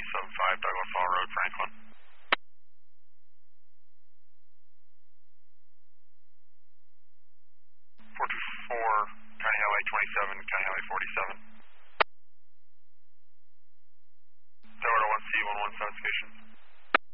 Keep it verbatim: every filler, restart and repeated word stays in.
seven five Douglas Hall Road, Franklin. four two four, County Highway twenty-seven, County Highway forty-seven. Tower to one C one one seven station.